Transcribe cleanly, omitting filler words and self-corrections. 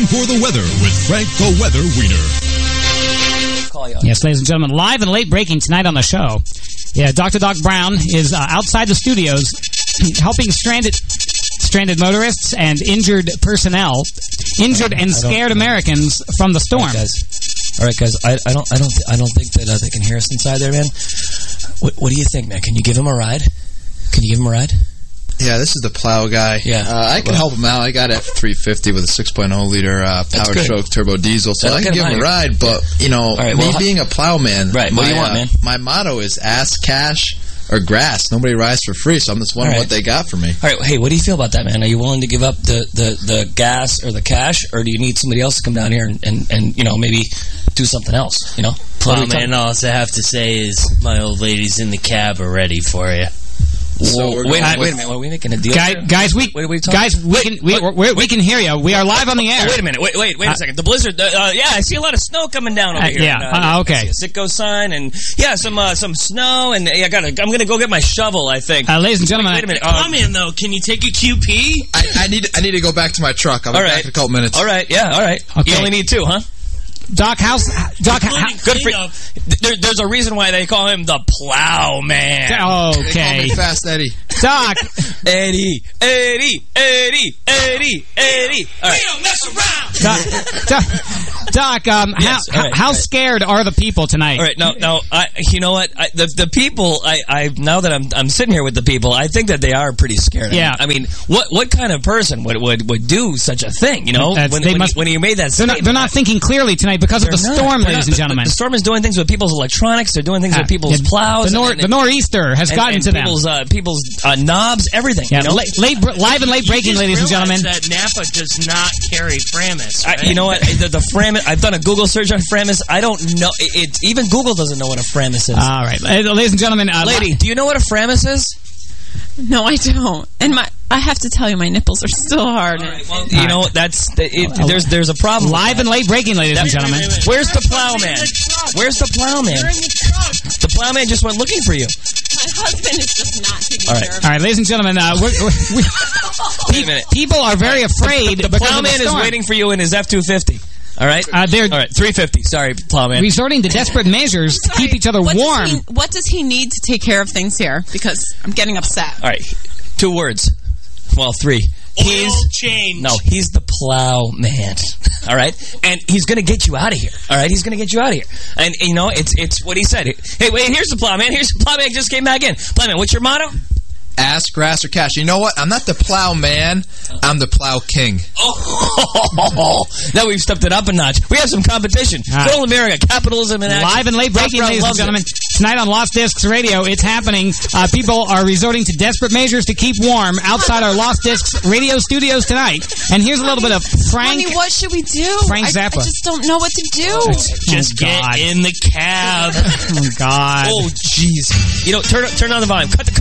for the weather with Frank the Weather Wiener. Yes, ladies and gentlemen, live and late breaking tonight on the show. Yeah, Dr. Doc Brown is outside the studios helping stranded motorists and injured personnel, injured and scared Americans from the storm. All right, guys. I don't think that they can hear us inside there, man. What do you think, man? Can you give him a ride? Can you give him a ride? Yeah, this is the plow guy. Yeah. I can help him out. I got F350 with a 6.0-liter Power Stroke turbo diesel, so I can give him a ride. But, being a plowman, right? What do you want, man? My motto is ask cash or grass. Nobody rides for free, so I'm just wondering what they got for me. All right, hey, what do you feel about that, man? Are you willing to give up the gas or the cash, or do you need somebody else to come down here and maybe do something else, Well, man, all I have to say is my old ladies in the cab are ready for you. So wait a minute. Are we making a deal? Guys, we can hear you. We are live on the air. Wait a minute. Wait a second. The blizzard. I see a lot of snow coming down over here. Okay. I see a Sitco sign and some snow and I'm gonna go get my shovel. I think. Ladies and gentlemen, wait a minute. Come in though. Can you take a QP? I need to go back to my truck. I'll be back in a couple minutes. All right. Yeah. All right. Okay. You only need 2, huh? Doc, good for there's a reason why they call him the Plow Man. Okay. They call me Fast Eddie. Doc. Eddie. All right. We don't mess around. Doc, how scared are the people tonight? All right, now, you know what? The people, now that I'm sitting here with the people, I think that they are pretty scared. Yeah. I mean, what kind of person would do such a thing? When you made that statement, they're not thinking clearly tonight because of the storm, ladies and gentlemen. The storm is doing things with people's electronics. They're doing things with people's plows. The nor'easter has gotten to them. People's knobs, everything. Yeah, live and late breaking, ladies and gentlemen. That Napa does not carry Framis. Right? You know what? The Framis. I've done a Google search on Framis. I don't know. Even Google doesn't know what a Framis is. All right, ladies and gentlemen. Lady, do you know what a Framis is? No, I don't. And I have to tell you, my nipples are still hard. Right, well, there's a problem. Live and late breaking, ladies and gentlemen. Where's the plowman? Where's the plowman? The plowman just went looking for you. My husband is just not taking care of me. All right, ladies and gentlemen, wait a minute. People are very afraid. The plowman is waiting for you in his F-250. All right? All right, 350. Sorry, plowman. Resorting to desperate measures to keep each other warm. What does he need to take care of things here? Because I'm getting upset. All right, 2 words. Well, 3. Oil change. No, he's the plow man. All right? And he's going to get you out of here. All right? He's going to get you out of here. And, it's what he said. Hey, wait, here's the plow man. Here's the plow man. Just came back in. Plow man, what's your motto? Ask grass or cash. You know what? I'm not the plow man. I'm the plow king. Oh, now we've stepped it up a notch. We have some competition. Good old America, capitalism in action. Live and late breaking, ladies and gentlemen. Tonight on Lost Discs Radio, it's happening. People are resorting to desperate measures to keep warm outside our Lost Discs radio studios tonight. And here's a little bit of Frank. Honey, what should we do? Frank Zappa. I just don't know what to do. Just get in the cab. Oh, God. Oh, jeez. Turn on the volume. Cut the